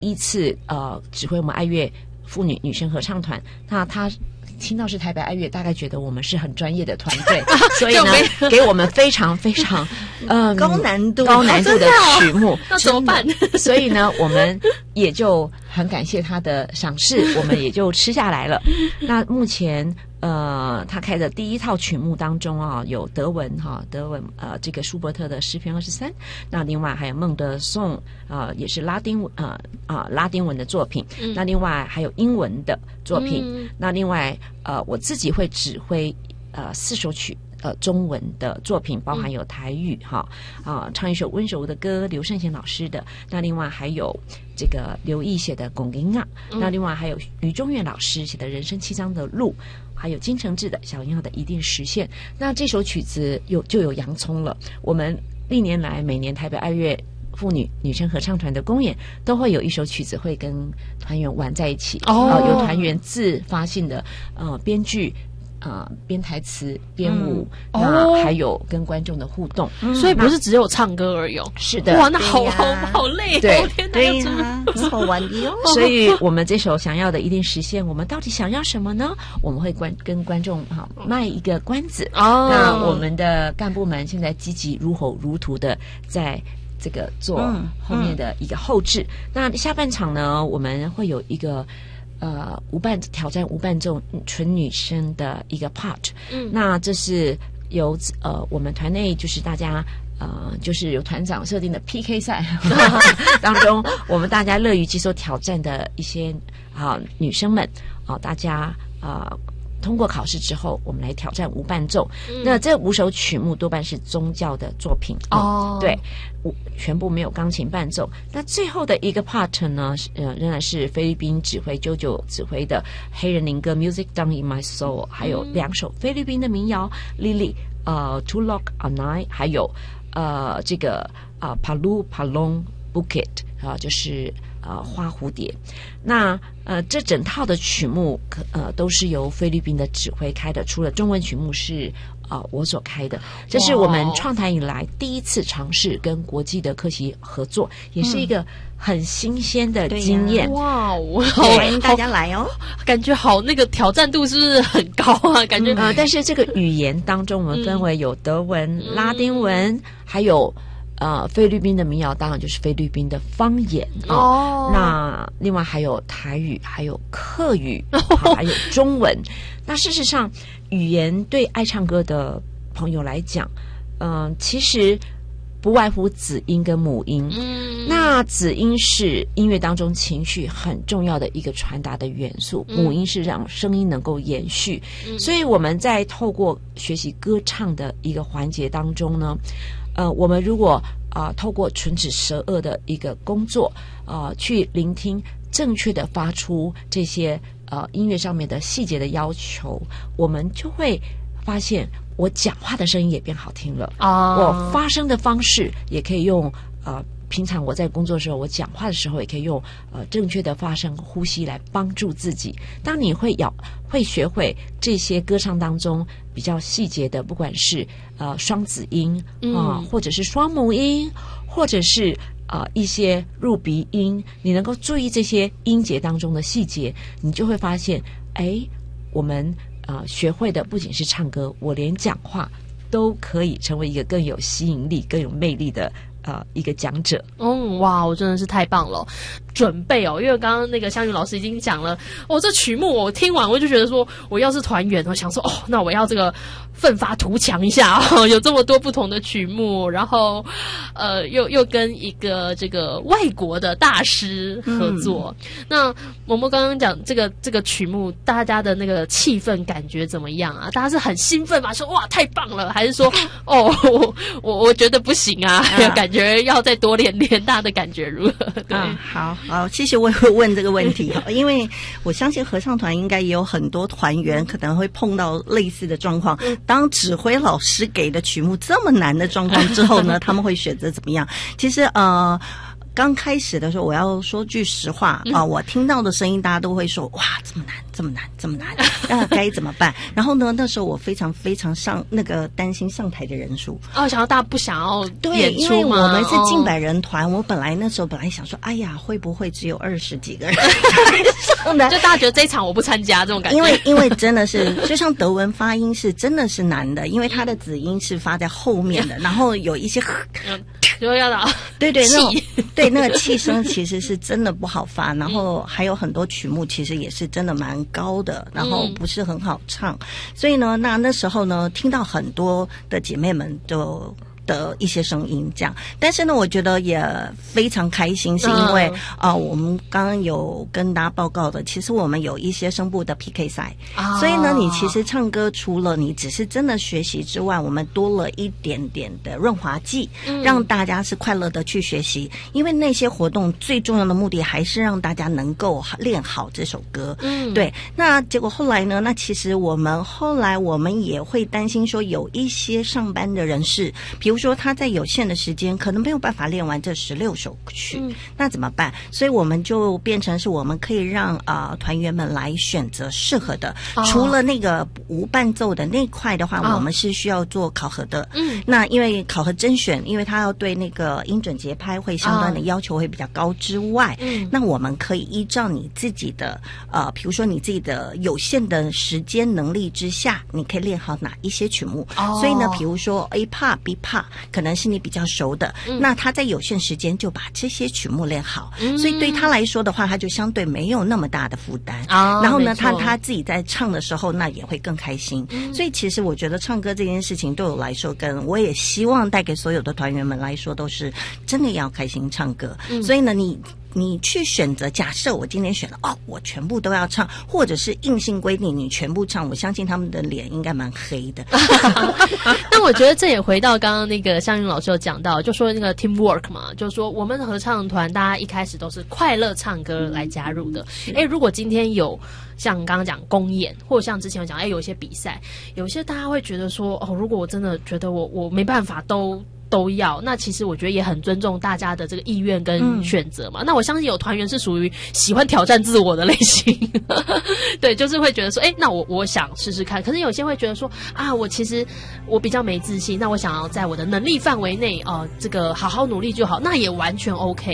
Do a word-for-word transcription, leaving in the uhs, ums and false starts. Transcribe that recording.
一次呃指挥我们爱乐妇女女生合唱团，那她听到是台北爱乐，大概觉得我们是很专业的团队，所以呢，给我们非常非常嗯高难度高难度的曲目， 那怎么办？ 所以呢，我们也就很感谢他的赏识，我们也就吃下来了。那目前呃，他开的第一套曲目当中啊，有德文哈，德文呃，这个舒伯特的诗篇二十三，那另外还有孟德颂啊、呃，也是拉丁文呃啊、呃、拉丁文的作品，嗯、那另外还有英文的作品，嗯、那另外呃我自己会指挥呃四首曲。呃，中文的作品包含有台语哈啊、呃，唱一首温柔的歌，刘胜贤老师的。那另外还有这个刘毅写的《龚琳啊》，那另外还有于中岳老师写的《人生七章的路》，还有金承志的《小英号的一定实现》。那这首曲子有就有洋葱了。我们历年来每年台北爱乐妇女女生合唱团的公演，都会有一首曲子会跟团员玩在一起哦、呃，由团员自发性的呃编剧。啊、呃，编台词、编舞，嗯、那、哦、还有跟观众的互动， 嗯、所以不是只有唱歌而已。 是的， 哇，那好好好累， 对， 对呀，很好玩的哟。 所以我们这首想要的一定实现，我们到底想要什么呢？我们会观跟观众哈卖一个关子。哦，那我们的干部们现在积极如火如荼的在。这个做后面的一个后制，嗯嗯、那下半场呢，我们会有一个呃无伴挑战无伴奏纯女生的一个 part，嗯，那这是由呃我们团内就是大家呃就是由团长设定的 P K 赛当中，我们大家乐于接受挑战的一些啊、呃、女生们啊、呃，大家啊。呃通过考试之后，我们来挑战无伴奏。嗯、那这五首曲目多半是宗教的作品哦，对，全部没有钢琴伴奏。那最后的一个 part 呢，呃，仍然是菲律宾指挥JoJo指挥的黑人灵歌《Music Down in My Soul》，还有两首菲律宾的民谣《Lily》呃《To Lock a Night》，还有呃这个啊、呃、Palu Palong Bukit 啊、呃，就是。呃，花蝴蝶，那呃，这整套的曲目呃都是由菲律宾的指挥开的，除了中文曲目是呃我所开的，这是我们创团以来第一次尝试跟国际的科系合作，也是一个很新鲜的经验。嗯、 哇哦， 欢迎大家来哦！ 感觉好，那个挑战度是不是很高啊？感觉、 嗯、呃，但是这个语言当中，我们分为有德文、嗯、拉丁文，还有。呃，菲律宾的民谣当然就是菲律宾的方言哦。哦那另外还有台语，还有客语，哦、还有中文。那事实上，语言对爱唱歌的朋友来讲，嗯、呃，其实不外乎子音跟母音。嗯，那子音是音乐当中情绪很重要的一个传达的元素，嗯、母音是让声音能够延续。嗯、所以我们在透过学习歌唱的一个环节当中呢。呃，我们如果啊、呃、透过唇齿舌腭的一个工作啊、呃，去聆听正确的发出这些呃音乐上面的细节的要求，我们就会发现我讲话的声音也变好听了啊，我发声的方式也可以用呃。平常我在工作的时候，我讲话的时候也可以用呃正确的发声呼吸来帮助自己。当你会咬会学会这些歌唱当中比较细节的，不管是呃双子音啊、呃，或者是双母音，或者是啊、呃、一些入鼻音，你能够注意这些音节当中的细节，你就会发现，哎，我们啊、呃、学会的不仅是唱歌，我连讲话都可以成为一个更有吸引力、更有魅力的。呃，一个讲者， 嗯，哇，我真的是太棒了！准备哦，因为刚刚那个香云老师已经讲了，哦，这曲目我听完我就觉得说，我要是团员，我想说，哦，那我要这个奋发图强一下哦，有这么多不同的曲目，然后呃，又又跟一个这个外国的大师合作。嗯、那嬷嬷刚刚讲这个这个曲目，大家的那个气氛感觉怎么样啊？大家是很兴奋吗？说哇太棒了，还是说哦我我我觉得不行啊？啊感觉要再多练练，大家的感觉如何？对， 啊、好好，谢谢我会问这个问题哈，因为我相信合唱团应该也有很多团员可能会碰到类似的状况。当指挥老师给的曲目这么难的状况之后呢，他们会选择怎么样？其实呃。 刚开始的时候，我要说句实话啊、呃，我听到的声音，大家都会说哇，这么难，这么难，这么难，那该怎么办？然后呢，那时候我非常非常上那个担心上台的人数哦，想要大家不想要对， 演出因为我们是近百哦人团，我本来那时候本来想说，哎呀，会不会只有二十几个人上台？ 就大家觉得这一场我不参加这种感觉， 因为因为真的是，就像德文发音是真的是难的，因为它的子音是发在后面的，然后有一些嗯就要的对对，那种气对那个气声其实是真的不好发，然后还有很多曲目其实也是真的蛮高的，然后不是很好唱，所以呢，那那时候呢，听到很多的姐妹们都。的一些声音这样，但是呢，我觉得也非常开心，是因为啊、嗯呃，我们刚刚有跟大家报告的，其实我们有一些声部的 P K 赛，哦、所以呢，你其实唱歌除了你只是真的学习之外，我们多了一点点的润滑剂，嗯、让大家是快乐的去学习。因为那些活动最重要的目的还是让大家能够练好这首歌。嗯，对。那结果后来呢？那其实我们后来我们也会担心说，有一些上班的人士，比如说他在有限的时间可能没有办法练完这十六首曲，嗯、那怎么办？所以我们就变成是我们可以让啊、呃、团员们来选择适合的。哦、除了那个无伴奏的那块的话，哦、我们是需要做考核的。嗯，那因为考核甄选，因为他要对那个音准节拍会相关的要求会比较高之外，嗯、哦，那我们可以依照你自己的呃，比如说你自己的有限的时间能力之下，你可以练好哪一些曲目。哦，所以呢，比如说 A part、B part。可能是你比较熟的，嗯、那他在有限时间就把这些曲目练好，嗯、所以对他来说的话，他就相对没有那么大的负担。哦、然后呢，他他自己在唱的时候，那也会更开心。嗯、所以其实我觉得唱歌这件事情对我来说，跟我也希望带给所有的团员们来说，都是真的要开心唱歌。嗯、所以呢，你。你去选择，假设我今天选了哦，我全部都要唱，或者是硬性规定你全部唱，我相信他们的脸应该蛮黑的。 那我觉得这也回到刚刚那个湘云老师有讲到，就说那个 teamwork 嘛，就是说我们合唱团大家一开始都是快乐唱歌来加入的。哎、嗯，如果今天有像刚刚讲公演，或者像之前有讲，哎，有一些比赛，有些大家会觉得说，哦，如果我真的觉得我我没办法都。都要，那其实我觉得也很尊重大家的这个意愿跟选择嘛。嗯、那我相信有团员是属于喜欢挑战自我的类型，对，就是会觉得说，哎，那我我想试试看。可是有些会觉得说，啊，我其实我比较没自信，那我想要在我的能力范围内，呃，这个好好努力就好，那也完全 OK。